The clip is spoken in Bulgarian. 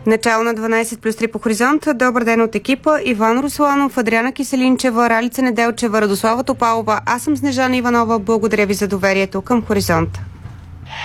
Начало на 12 плюс 3 по Хоризонт. Добър ден от екипа. Иван Русланов, Адриана Киселинчева, Ралица Неделчева, Радослава Топалова. Аз съм Снежана Иванова. Благодаря ви за доверието към Хоризонт.